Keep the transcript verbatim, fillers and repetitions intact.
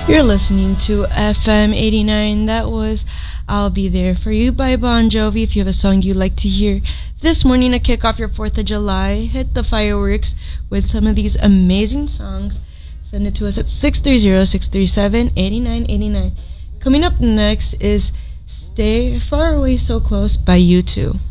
You're listening to F M eighty-nine. That was I'll Be There For You by Bon Jovi. If you have a song you'd like to hear this morning to kick off your fourth of July, hit the fireworks with some of these amazing songs. Send it to us at six three zero, six three seven, eight nine eight nine. Coming up next is Stay Far Away So Close by U two.